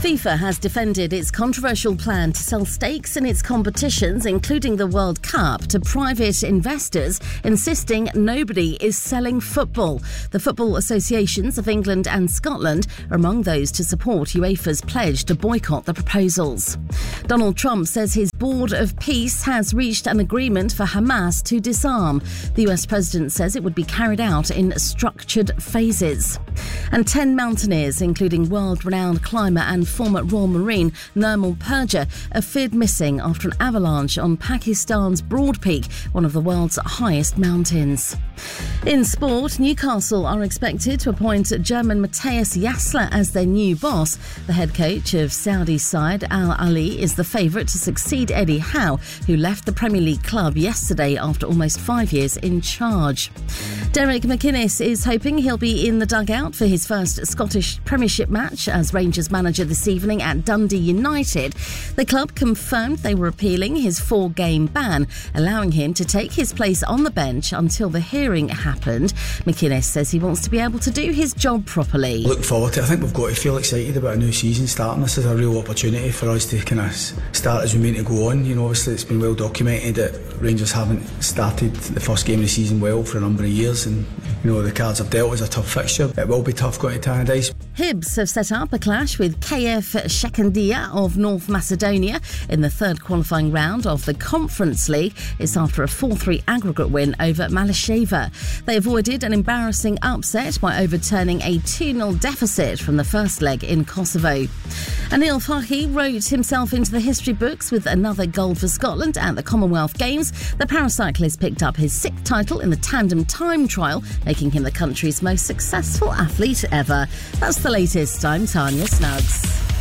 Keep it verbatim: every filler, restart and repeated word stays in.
FIFA has defended its controversial plan to sell stakes in its competitions, including the World Cup, to private investors, insisting nobody is selling football. The football associations of England and Scotland are among those to support UEFA's pledge to boycott the proposals. Donald Trump says his Board of Peace has reached an agreement for Hamas to disarm. The U S president says it would be carried out in structured phases. And ten mountaineers, including world-renowned climber and former Royal Marine Nirmal Purja, are feared missing after an avalanche on Pakistan's Broad Peak, one of the world's highest mountains. In sport, Newcastle are expected to appoint German Matthias Jassler as their new boss. The head coach of Saudi side Al Ahly is the favourite to succeed Eddie Howe, who left the Premier League club yesterday after almost five years in charge. Derek McInnes is hoping he'll be in the dugout for his first Scottish Premiership match as Rangers manager this evening at Dundee United. The club confirmed they were appealing his four-game ban, allowing him to take his place on the bench until the hearing happened. McInnes says he wants to be able to do his job properly. Look forward to it. I think we've got to feel excited about a new season starting. This is a real opportunity for us to kind of start as we mean to go on. You know, obviously it's been well documented that Rangers haven't started the first game of the season well for a number of years, and you know the cards have dealt as a tough fixture. It will be tough going to Tannadice. Hibs have set up a clash with K F Shekandia of North Macedonia in the third qualifying round of the Conference League. It's after a four three aggregate win over Malasheva. They avoided an embarrassing upset by overturning a two nil deficit from the first leg in Kosovo. Anil Fahi wrote himself into the history books with another gold for Scotland at the Commonwealth Games. The paracyclist picked up his sixth title in the tandem time trial, making him the country's most successful athlete ever. That's the latest. I'm Tanya Snuggs.